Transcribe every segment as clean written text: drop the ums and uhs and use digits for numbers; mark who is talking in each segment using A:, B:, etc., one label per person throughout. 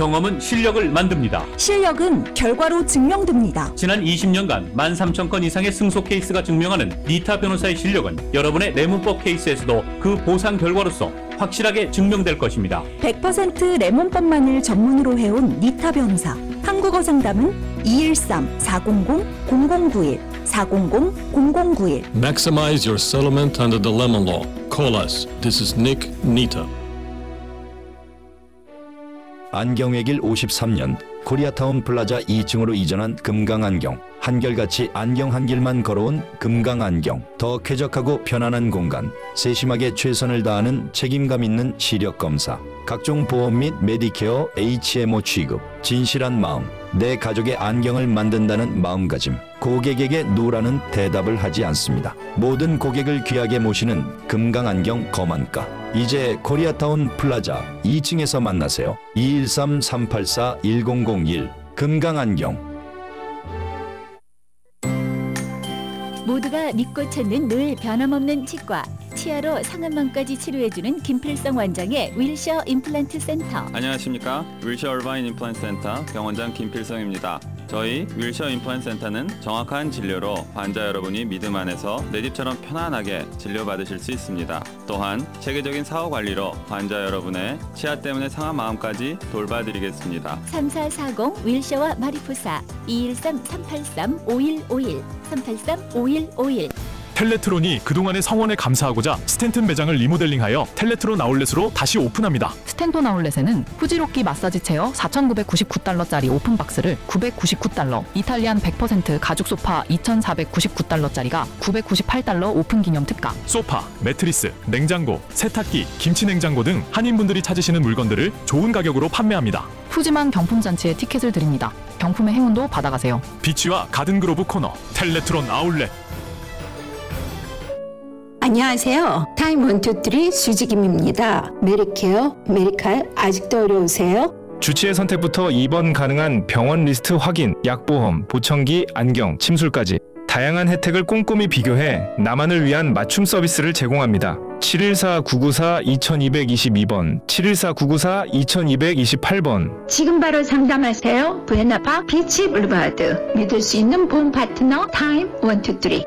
A: 경험은 실력을 만듭니다.
B: 실력은 결과로 증명됩니다.
A: 지난 20년간 13,000건 이상의 승소 케이스가 증명하는 니타 변호사의 실력은 여러분의 뇌문법 케이스에서도 그 보상 결과로서 확실하게 증명될 것입니다.
B: 100% 레몬법만을 전문으로 해온 니타 변호사. 한국어 상담은 213-400-0091, 400-0091.
C: Maximize your settlement under the Lemon Law. Call us. This is Nick Nita.
D: 안경외길 53년 코리아타운 플라자 2층으로 이전한 금강안경. 한결같이 안경 한 길만 걸어온 금강안경. 더 쾌적하고 편안한 공간. 세심하게 최선을 다하는 책임감 있는 시력 검사. 각종 보험 및 메디케어 HMO 취급. 진실한 마음. 내 가족의 안경을 만든다는 마음가짐. 고객에게 노라는 대답을 하지 않습니다. 모든 고객을 귀하게 모시는 금강안경 검안가. 이제 코리아타운 플라자 2층에서 만나세요. 213-384-1001 금강안경.
E: 모두가 믿고 찾는 늘 변함없는 치과. 치아로 상안망까지 치료해주는 김필성 원장의 윌셔 임플란트 센터.
F: 안녕하십니까. 윌셔 얼바인 임플란트 센터 병원장 김필성입니다. 저희 윌셔 임플란트 센터는 정확한 진료로 환자 여러분이 믿음 안에서 내 집처럼 편안하게 진료받으실 수 있습니다. 또한 체계적인 사후 관리로 환자 여러분의 치아 때문에 상한 마음까지 돌봐드리겠습니다.
E: 3440 윌셔와 마리포사 213-383-5151 383-5151.
G: 텔레트론이 그동안의 성원에 감사하고자 스탠튼 매장을 리모델링하여 텔레트론 아울렛으로 다시 오픈합니다.
H: 스탠톤 아울렛에는 후지로키 마사지 체어 4,999달러짜리 오픈박스를 999달러, 이탈리안 100% 가죽 소파 2,499달러짜리가 998달러 오픈 기념 특가.
G: 소파, 매트리스, 냉장고, 세탁기, 김치 냉장고 등 한인분들이 찾으시는 물건들을 좋은 가격으로 판매합니다.
H: 푸짐한 경품잔치에 티켓을 드립니다. 경품의 행운도 받아가세요.
G: 비치와 가든그로브 코너 텔레트론 아울렛.
I: 안녕하세요. 타임 123 수지김입니다. 메리케어, 메리칼 아직도 어려우세요?
J: 주치의 선택부터 입원 가능한 병원 리스트 확인, 약보험, 보청기, 안경, 침술까지 다양한 혜택을 꼼꼼히 비교해 나만을 위한 맞춤 서비스를 제공합니다. 714-994-2222번, 714-994-2228번.
I: 지금 바로 상담하세요. 부에나파 비치 블루바드. 믿을 수 있는 보험 파트너 타임 123.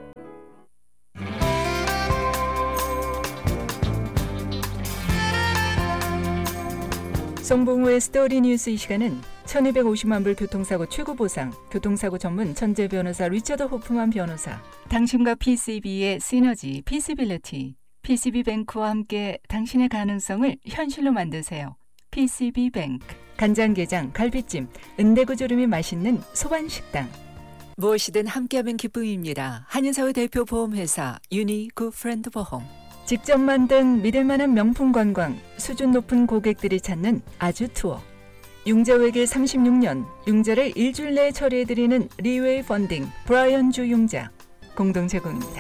K: 송봉우의 스토리 뉴스. 이 시간은 1250만 불 교통사고 최고보상, 교통사고 전문 천재 변호사 리처드 호프만 변호사, 당신과 PCB의 시너지, 피시빌리티, PCB뱅크와 함께 당신의 가능성을 현실로 만드세요. PCB뱅크. 간장게장, 갈비찜, 은대구조림이 맛있는 소반식당.
L: 무엇이든 함께하면 기쁨입니다. 한인사회 대표 보험회사 유니굿프렌드 보험.
K: 직접 만든 믿을만한 명품 관광, 수준 높은 고객들이 찾는 아주 투어. 융자 외길 36년, 융자를 일주일 내에 처리해드리는 리웨이 펀딩, 브라이언 주 융자. 공동 제공입니다.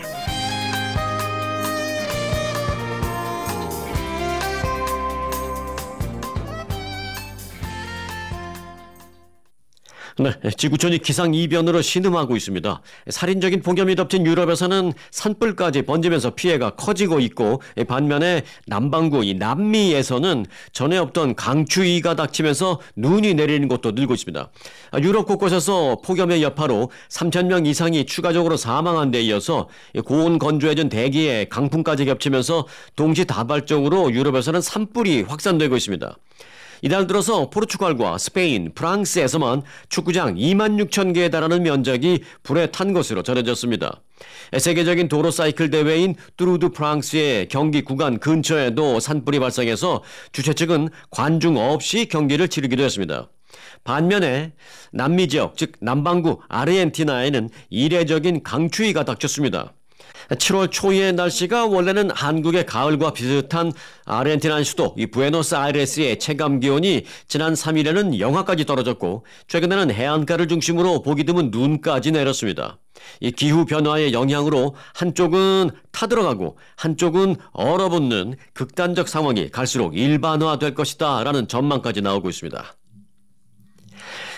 M: 네, 지구촌이 기상이변으로 신음하고 있습니다. 살인적인 폭염이 덮친 유럽에서는 산불까지 번지면서 피해가 커지고 있고, 반면에 남반구 이 남미에서는 전에 없던 강추위가 닥치면서 눈이 내리는 곳도 늘고 있습니다. 유럽 곳곳에서 폭염의 여파로 3,000명 이상이 추가적으로 사망한 데 이어서 고온 건조해진 대기에 강풍까지 겹치면서 동시다발적으로 유럽에서는 산불이 확산되고 있습니다. 이달 들어서 포르투갈과 스페인, 프랑스에서만 축구장 26,000개에 달하는 면적이 불에 탄 것으로 전해졌습니다. 세계적인 도로 사이클 대회인 뚜르드 프랑스의 경기 구간 근처에도 산불이 발생해서 주최 측은 관중 없이 경기를 치르기도 했습니다. 반면에 남미 지역, 즉 남반구 아르헨티나에는 이례적인 강추위가 닥쳤습니다. 7월 초의 날씨가 원래는 한국의 가을과 비슷한 아르헨티나 수도 부에노스아이레스의 체감 기온이 지난 3일에는 영하까지 떨어졌고, 최근에는 해안가를 중심으로 보기 드문 눈까지 내렸습니다. 이 기후 변화의 영향으로 한쪽은 타들어가고 한쪽은 얼어붙는 극단적 상황이 갈수록 일반화될 것이다 라는 전망까지 나오고 있습니다.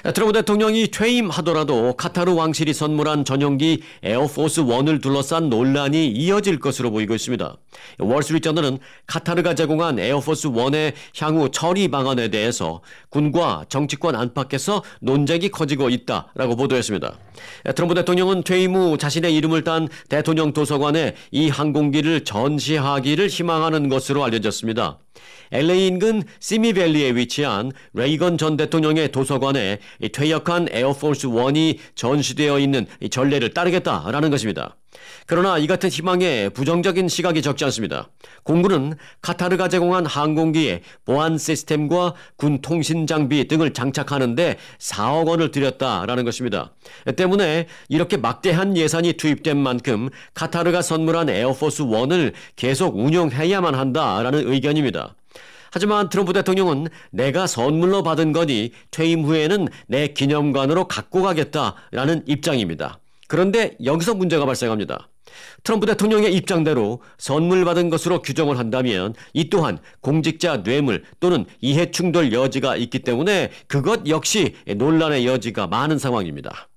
M: 트럼프 대통령이 퇴임하더라도 카타르 왕실이 선물한 전용기 에어포스 1을 둘러싼 논란이 이어질 것으로 보이고 있습니다. 월스트리트저널은 카타르가 제공한 에어포스 1의 향후 처리 방안에 대해서 군과 정치권 안팎에서 논쟁이 커지고 있다라고 보도했습니다. 트럼프 대통령은 퇴임 후 자신의 이름을 딴 대통령 도서관에 이 항공기를 전시하기를 희망하는 것으로 알려졌습니다. LA 인근 시미밸리에 위치한 레이건 전 대통령의 도서관에 퇴역한 에어포스 1이 전시되어 있는 전례를 따르겠다라는 것입니다. 그러나 이 같은 희망에 부정적인 시각이 적지 않습니다. 공군은 카타르가 제공한 항공기에 보안 시스템과 군 통신 장비 등을 장착하는데 4억 원을 들였다라는 것입니다. 때문에 이렇게 막대한 예산이 투입된 만큼 카타르가 선물한 에어포스 1을 계속 운용해야만 한다라는 의견입니다. 하지만 트럼프 대통령은 내가 선물로 받은 거니 퇴임 후에는 내 기념관으로 갖고 가겠다라는 입장입니다. 그런데 여기서 문제가 발생합니다. 트럼프 대통령의 입장대로 선물 받은 것으로 규정을 한다면 이 또한 공직자 뇌물 또는 이해충돌 여지가 있기 때문에 그것 역시 논란의 여지가 많은 상황입니다.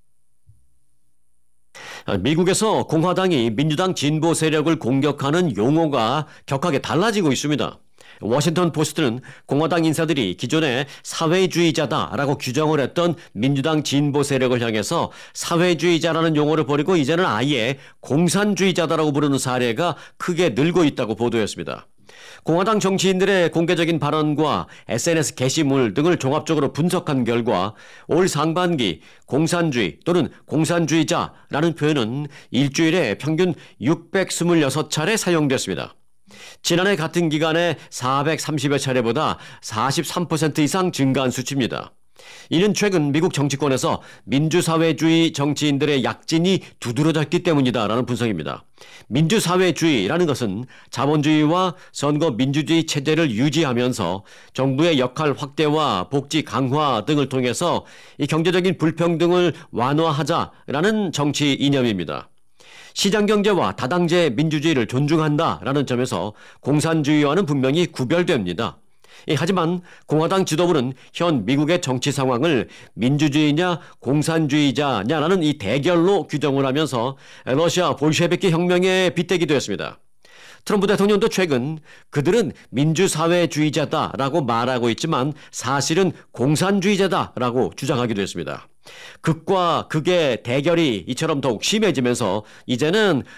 M: 미국에서 공화당이 민주당 진보 세력을 공격하는 용어가 격하게 달라지고 있습니다. 워싱턴 포스트는 공화당 인사들이 기존에 사회주의자다라고 규정을 했던 민주당 진보 세력을 향해서 사회주의자라는 용어를 버리고 이제는 아예 공산주의자다라고 부르는 사례가 크게 늘고 있다고 보도했습니다. 공화당 정치인들의 공개적인 발언과 SNS 게시물 등을 종합적으로 분석한 결과 올 상반기 공산주의 또는 공산주의자라는 표현은 일주일에 평균 626차례 사용됐습니다. 지난해 같은 기간에 430여 차례보다 43% 이상 증가한 수치입니다. 이는 최근 미국 정치권에서 민주사회주의 정치인들의 약진이 두드러졌기 때문이다라는 분석입니다. 민주사회주의라는 것은 자본주의와 선거 민주주의 체제를 유지하면서 정부의 역할 확대와 복지 강화 등을 통해서 이 경제적인 불평등을 완화하자라는 정치 이념입니다. 시장경제와 다당제 민주주의를 존중한다라는 점에서 공산주의와는 분명히 구별됩니다. 하지만 공화당 지도부는 현 미국의 정치 상황을 민주주의냐 공산주의자냐라는 이 대결로 규정을 하면서 러시아 볼셰비키 혁명에 빗대기도 했습니다. 트럼프 대통령도 최근 그들은 민주사회주의자다라고 말하고 있지만 사실은 공산주의자다라고 주장하기도 했습니다. 극과 극의 대결이 이처럼 더욱 심해지면서 이제는